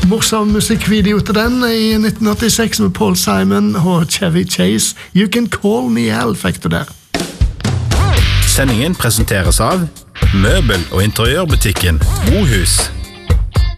morsom musikkvideo til den I 1986 med Paul Simon og Chevy Chase. You Can Call Me Al, fikk du der. Sendingen presenteres av Møbel- og interiørbutikken Mohus.